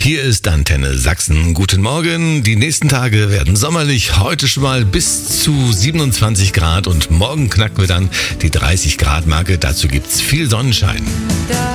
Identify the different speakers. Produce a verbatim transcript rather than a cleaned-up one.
Speaker 1: Hier ist Antenne Sachsen. Guten Morgen. Die nächsten Tage werden sommerlich. Heute schon mal bis zu siebenundzwanzig Grad und morgen knacken wir dann die dreißig Grad Marke. Dazu gibt's viel Sonnenschein.
Speaker 2: Da